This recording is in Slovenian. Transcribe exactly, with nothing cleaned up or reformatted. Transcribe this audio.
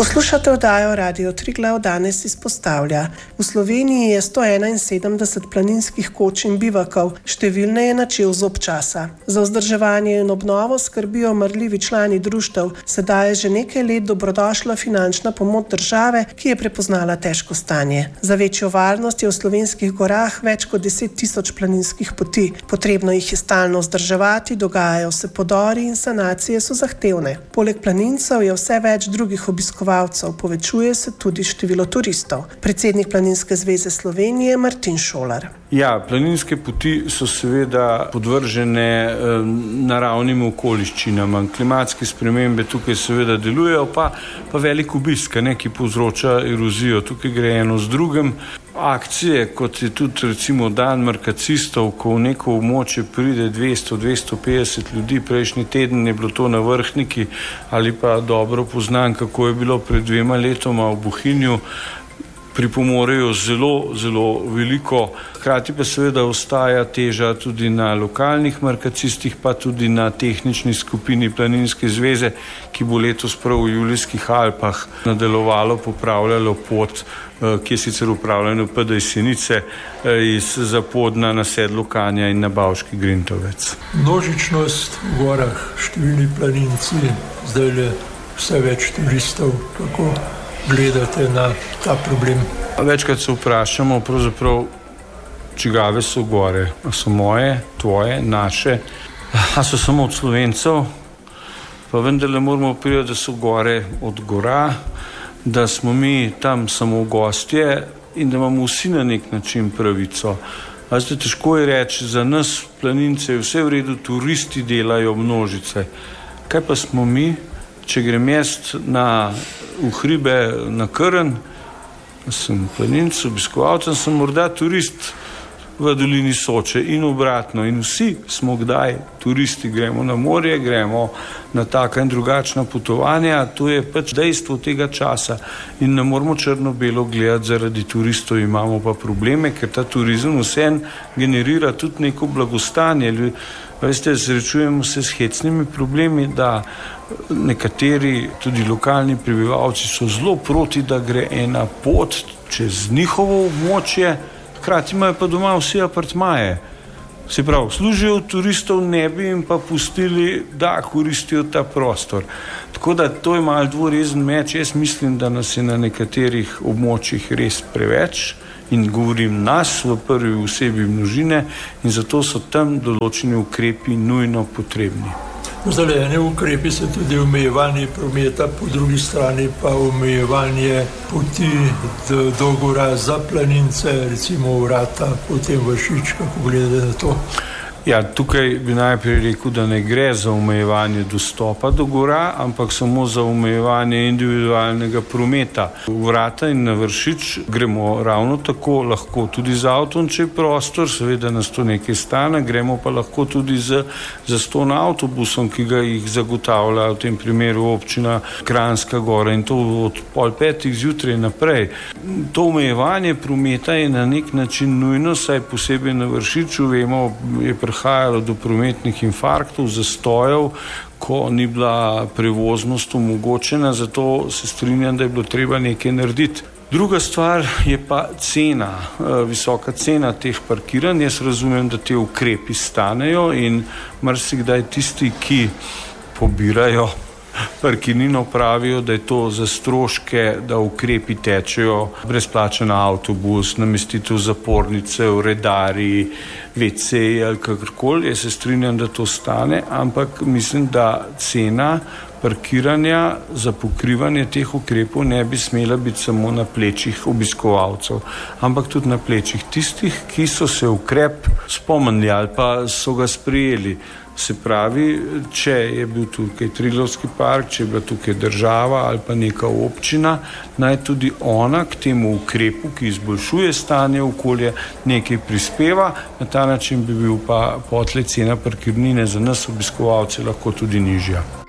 Poslušate oddajo Radio Triglav danes izpostavlja. V Sloveniji je sto enainsedemdeset planinskih koč in bivakov, številne je načel zob časa. Za vzdrževanje in obnovo skrbijo marljivi člani društev, sedaj je že nekaj let dobrodošla finančna pomoč države, ki je prepoznala težko stanje. Za večjo varnost je v slovenskih gorah več kot deset tisoč planinskih poti. Potrebno jih je stalno vzdrževati, dogajajo se podori in sanacije so zahtevne. Poleg planincev je vse več drugih obiskovalcev, povečuje se tudi število turistov. Predsednik Planinske zveze Slovenije Martin Šolar. Ja, planinske poti so seveda podvržene eh, naravnim okoliščinam. Klimatske spremembe tukaj seveda delujejo, pa, pa velik obisk, ne, ki povzroča erozijo. Tukaj gre eno z drugim. Akcije, kot je tudi recimo dan markacistov, ko v neko območje pride dvesto do dvesto petdeset ljudi, prejšnji teden je bilo to na Vrhniki, ali pa dobro poznam, kako je bilo pred dvema letoma v Bohinju, pripomorejo zelo, zelo veliko. Hkrati pa seveda ostaja teža tudi na lokalnih markacistih, pa tudi na tehnični skupini Planinske zveze, ki bo letos prav v Julijskih Alpah nadaljevalo, popravljalo pot, ki je sicer upravljeno P D Jesenice iz Zapodna na sedlo Kanja in na Bavški Grintovec. Množičnost v gorah, številni planinci, zdaj le vse več turistov, kako gledate na ta problem? Večkrat se vprašamo, pravzaprav, čigave so gore. A so moje, tvoje, naše? A so samo od Slovencev? Pa vendarle moramo priti, da so gore od gora, da smo mi tam samo gostje in da imamo vsi na nek način pravico. Zdaj, težko je reči, za nas planince je vse v redu, turisti delajo množice. Kaj pa smo mi? Če grem jaz na, v hribe na Krn, sem planinc, obiskovalcem, sem morda turist v dolini Soče in obratno. In vsi smo kdaj turisti, gremo na morje, gremo na taka in drugačna potovanja. To je pač dejstvo tega časa in ne moramo črno-belo gledati, zaradi turistov imamo pa probleme, ker ta turizem vsem generira tudi neko blagostanje. Veste, srečujemo se s hecnimi problemi, da nekateri, tudi lokalni prebivalci, so zelo proti, da gre ena pot čez njihovo območje, hkrati imajo pa doma vsi apartmaje. Se pravi, služijo turistov, ne bi jim pa pustili, da koristijo ta prostor. Tako da to je malo dvorezen meč. Jaz mislim, da nas je na nekaterih območjih res preveč in govorim nas v prvi osebi množine in zato so tam določeni ukrepi nujno potrebni. Zdaj, ene ukrepi so tudi omejevanje prometa, po drugi strani pa omejevanje poti do, do gora za planince, recimo Vrata, potem Vršič, kako gledate na to? Ja, tukaj bi najprej rekel, da ne gre za omejevanje dostopa do gora, ampak samo za omejevanje individualnega prometa. V Vrata in na Vršič gremo ravno tako, lahko tudi z avtom, če je prostor, seveda nas to nekaj stane, gremo pa lahko tudi z zastonj avtobusom, ki ga jih zagotavlja v tem primeru občina Kranjska Gora in to od pol petih zjutraj naprej. To omejevanje prometa je na nek način nujno, saj posebej na Vršiču vemo, je prihajalo do prometnih infarktov, zastojev, ko ni bila prevoznost omogočena, zato se strinjam, da je bilo treba nekaj narediti. Druga stvar je pa cena, visoka cena teh parkiranj. Jaz razumem, da te ukrepi stanejo in marsikdaj tisti, ki pobirajo parkirnino, pravijo, da je to za stroške, da ukrepi tečejo, brezplačen avtobus, namestitev zapornice, redari, ve ce ali kakorkoli. Jaz se strinjam, da to stane, ampak mislim, da cena parkiranja za pokrivanje teh ukrepov ne bi smela biti samo na plečih obiskovalcev, ampak tudi na plečih tistih, ki so se ukrep spomnili ali pa so ga sprejeli. Se pravi, če je bil tukaj Triglavski park, če je bila tukaj država ali pa neka občina, naj tudi ona k temu ukrepu, ki izboljšuje stanje okolja, nekaj prispeva. Na ta način bi bil pa potlej cena parkirnine za nas obiskovalce lahko tudi nižja.